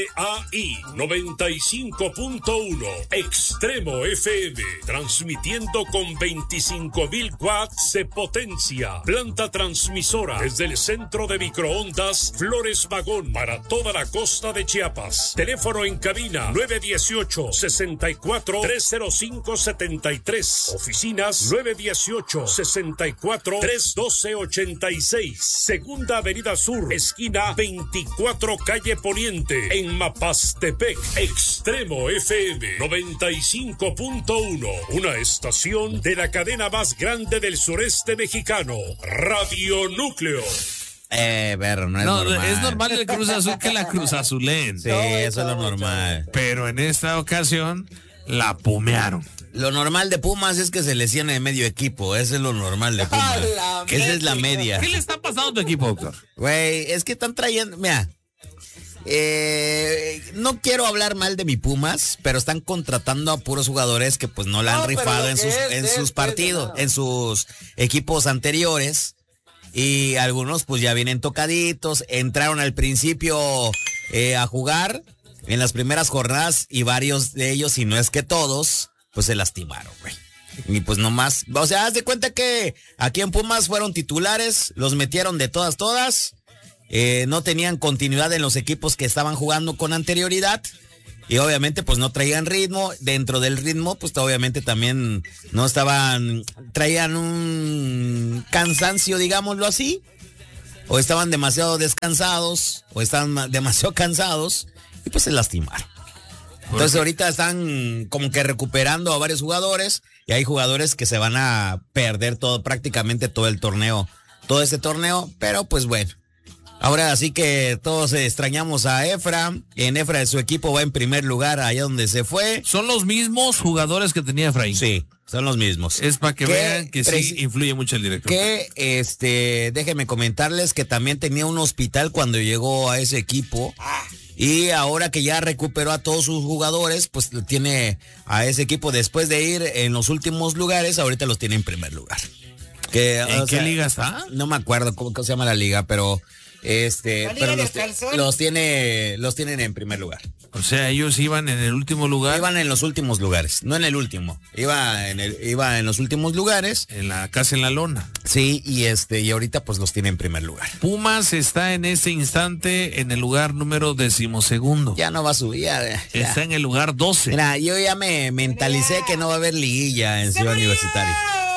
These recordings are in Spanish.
AI 95.1 Extremo FM, transmitiendo con 25,000 watts de potencia. Planta transmisora desde el centro de microondas Flores Magón para toda la costa de Chiapas. Teléfono en cabina 918-64-305-73. Oficinas 918-64-312-86. Segunda Avenida Sur, esquina 24 Calle Poniente, en Mapastepec. Extremo FM 95.1, una estación de la cadena más grande del sureste mexicano, Radio Núcleo. Pero no es normal. Es normal el Cruz Azul que la Cruz Azulen. Sí, eso es lo normal. Pero en esta ocasión la pumearon. Lo normal de Pumas es que se lesione de medio equipo. Eso es lo normal de Pumas. Esa es la media. ¿Qué le está pasando a tu equipo, doctor? Güey, es que están trayendo... Mira, no quiero hablar mal de mi Pumas, pero están contratando a puros jugadores que pues no la han rifado en sus partidos, en sus equipos anteriores. Y algunos pues ya vienen tocaditos, entraron al principio a jugar en las primeras jornadas y varios de ellos, si no es que todos, pues se lastimaron, güey. Y pues nomás, o sea, haz de cuenta que aquí en Pumas fueron titulares, los metieron de todas, no tenían continuidad en los equipos que estaban jugando con anterioridad. Y obviamente pues no traían ritmo, dentro del ritmo pues obviamente también no traían un cansancio, digámoslo así, o estaban demasiado descansados, o estaban demasiado cansados, y pues se lastimaron. Entonces ahorita están como que recuperando a varios jugadores, y hay jugadores que se van a perder prácticamente todo este torneo, pero pues bueno. Ahora sí que todos extrañamos a Efra. En Efra su equipo va en primer lugar allá donde se fue. ¿Son los mismos jugadores que tenía Efraín? Sí, son los mismos. Es para que vean que sí influye mucho el director. Déjenme comentarles que también tenía un hospital cuando llegó a ese equipo. Y ahora que ya recuperó a todos sus jugadores, pues tiene a ese equipo después de ir en los últimos lugares, ahorita los tiene en primer lugar. ¿En qué liga está? No me acuerdo cómo se llama la liga, pero... pero los tienen en primer lugar. O sea, ellos iban en el último lugar. Iban en los últimos lugares, no en el último. Iba en los últimos lugares. Casi en la lona. Sí, y ahorita pues los tiene en primer lugar. Pumas está en este instante en el lugar número 12. Ya no va a subir. Está en el lugar 12. Mira, yo ya me mentalicé que no va a haber liguilla en Ciudad Universitaria.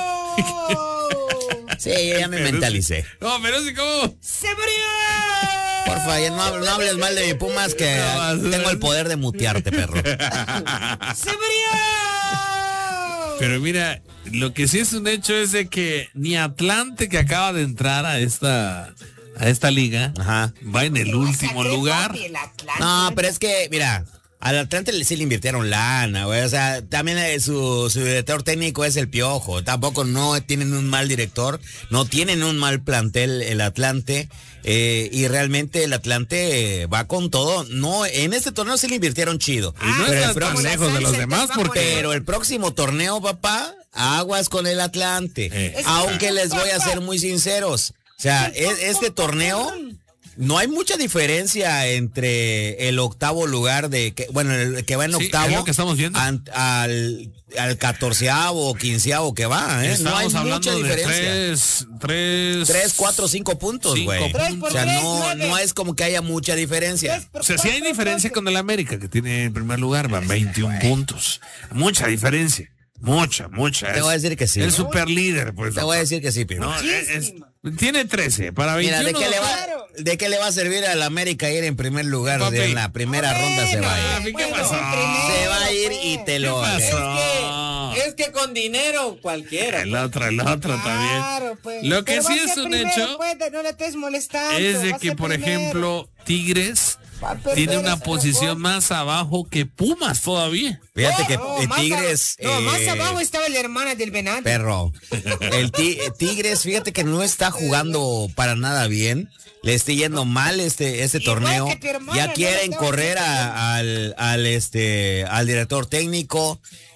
Sí, yo ya me mentalicé. No, pero sí, ¿cómo? ¡Se murió! Porfa, ya no hables mal de mi Pumas, que tengo el poder de mutearte, perro. ¡Se murió! Pero mira, lo que sí es un hecho es de que ni Atlante, que acaba de entrar a esta liga, va en el último lugar. No, pero es que, mira... Al Atlante sí le invirtieron lana, güey. O sea, también su director técnico es el Piojo. Tampoco no tienen un mal director, no tienen un mal plantel el Atlante. Y realmente el Atlante va con todo. No, en este torneo sí le invirtieron chido. Y no está tan lejos de los demás, pero el próximo torneo, papá, aguas con el Atlante. Aunque les voy a ser muy sinceros. O sea, este torneo... No hay mucha diferencia entre el octavo lugar el que va en octavo, es lo que estamos viendo, al 14º o 15º que va, ¿eh? No hay mucha diferencia. 3, 4, 5 puntos, güey. O sea, no es como que haya mucha diferencia. O sea, sí hay diferencia con el América, que tiene en primer lugar, van 21 puntos. Mucha diferencia. Mucha. Te voy a decir que sí. El super líder, pues. Te voy a decir que sí, Pino. Tiene 13 para 21. Mira, ¿de qué le va a servir al América ir en primer lugar? En la primera ronda se va a ir. ¿Qué pasó? Se va a ir y te lo Es que con dinero cualquiera. El otro también. Pues. Lo que sí es un hecho no le estés molestando, es de que, por ejemplo, Tigres tiene una posición más abajo que Pumas todavía. Fíjate que Tigres... más abajo estaba la hermana del Venado. Perro. El Tigres, fíjate que no está jugando para nada bien. Le está yendo mal este torneo. Ya quieren correr al director técnico.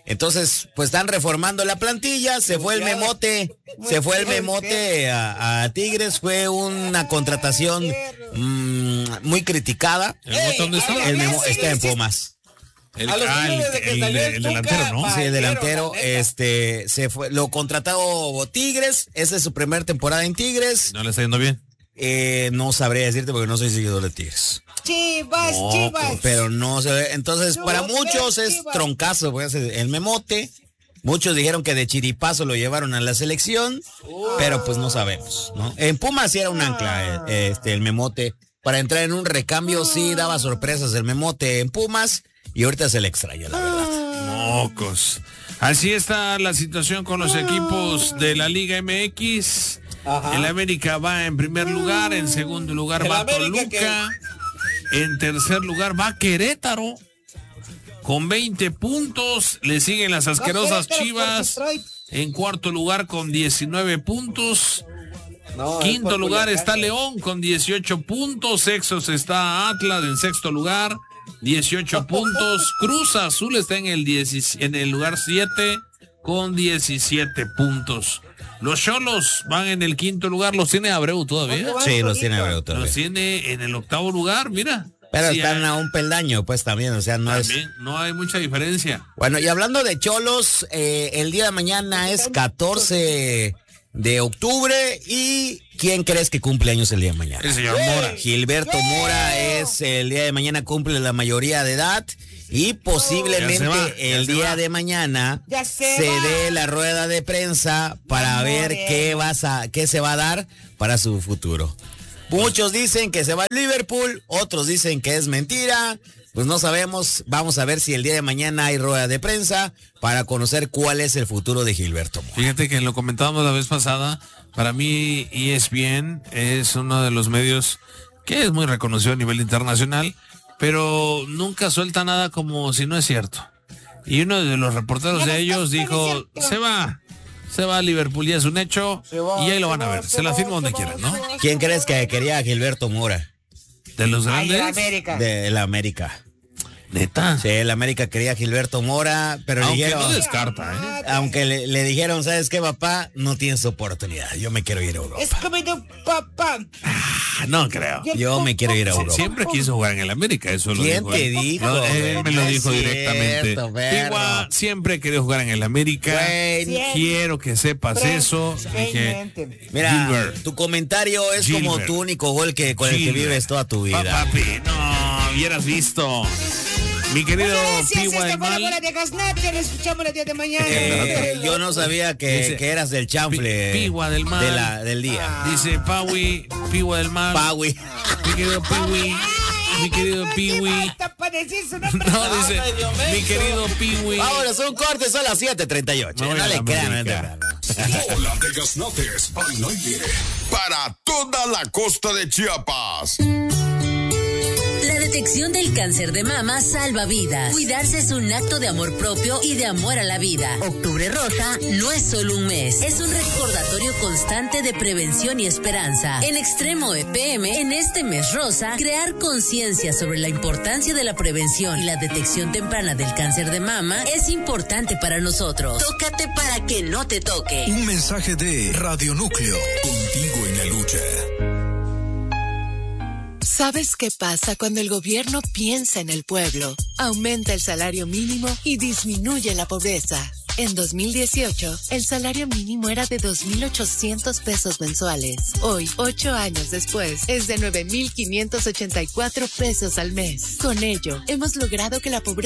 Entonces, pues están reformando la plantilla, se fue el Memote a Tigres, fue una contratación muy criticada. ¿El Memote dónde está? El Memote está en Pumas. El delantero, ¿no? Sí, el delantero, se fue, lo contrató Tigres, esa es su primera temporada en Tigres. ¿No le está yendo bien? No sabría decirte porque no soy seguidor de Tigres. Chivas. Pero no se ve. Entonces, para muchos es troncazo, pues, el Memote. Muchos dijeron que de chiripazo lo llevaron a la selección, pero pues no sabemos, ¿no? En Pumas sí era un ancla, el Memote. Para entrar en un recambio sí daba sorpresas el Memote en Pumas. Y ahorita se le extraña, la verdad. Mocos. Así está la situación con los equipos de la Liga MX. Ajá. El América va en primer lugar, en segundo lugar va Toluca, en tercer lugar va Querétaro con 20 puntos, le siguen las asquerosas Chivas, en cuarto lugar con 19 puntos. Quinto lugar está León con 18 puntos, sexto está Atlas en sexto lugar. 18 puntos. Cruz Azul está en el lugar 7 con 17 puntos. Los Xolos van en el quinto lugar. ¿Los tiene Abreu todavía? Sí, los tiene Abreu todavía. Los tiene en el octavo lugar, mira. Pero sí, están a un peldaño, pues también, o sea, no hay mucha diferencia. Bueno, y hablando de Xolos, el día de mañana es 14 de octubre y ¿quién crees que cumple años el día de mañana? El señor Mora. Gilberto Mora es el día de mañana, cumple la mayoría de edad y posiblemente el día de mañana se dé la rueda de prensa para ver qué se va a dar para su futuro. Muchos dicen que se va a Liverpool, otros dicen que es mentira. Pues no sabemos, vamos a ver si el día de mañana hay rueda de prensa para conocer cuál es el futuro de Gilberto Mora. Fíjate que lo comentábamos la vez pasada, para mí ESPN es uno de los medios que es muy reconocido a nivel internacional, pero nunca suelta nada como si no es cierto. Y uno de los reporteros de ellos dijo, se va a Liverpool y es un hecho, y ahí lo van a ver, se la firma donde quieran, ¿no? ¿Quién crees que quería a Gilberto Mora? ¿De los grandes? De la América. ¿Neta? Sí, el América quería a Gilberto Mora, pero aunque le dijeron, no descarta, ¿eh? Aunque le dijeron, ¿sabes qué, papá? No tienes oportunidad, yo me quiero ir a Europa. Es como tu papá. No creo. Yo me quiero ir a Europa. Siempre quiso jugar en el América, eso lo dijo. ¿Quién te dijo? No, él me lo dijo directamente. Igual, siempre he querido jugar en el América. Quiero que sepas eso. Dije, mira, tu comentario es como tu único gol con el que vives toda tu vida. Papi, no, hubieras visto. Mi querido Piwa del Mal. Escuchamos el día de mañana. Yo no sabía que eras del chanfle. Piwa del Mal. Del día. Dice Piwa del Mal. Paui. Mi querido Piwi. Mi querido Piwi. No, dice, mi querido Piwi. Ahora son cortes, son las 7:38. No le crean. Hola de Gaznates al aire. Para toda la costa de Chiapas. La detección del cáncer de mama salva vidas. Cuidarse es un acto de amor propio y de amor a la vida. Octubre Roja no es solo un mes, es un recordatorio constante de prevención y esperanza. En Extremo FM, en este mes rosa, crear conciencia sobre la importancia de la prevención y la detección temprana del cáncer de mama es importante para nosotros. Tócate para que no te toque. Un mensaje de Radio Núcleo, contigo en la lucha. ¿Sabes qué pasa cuando el gobierno piensa en el pueblo? Aumenta el salario mínimo y disminuye la pobreza. En 2018, el salario mínimo era de 2.800 pesos mensuales. Hoy, 8 años después, es de 9.584 pesos al mes. Con ello, hemos logrado que la pobreza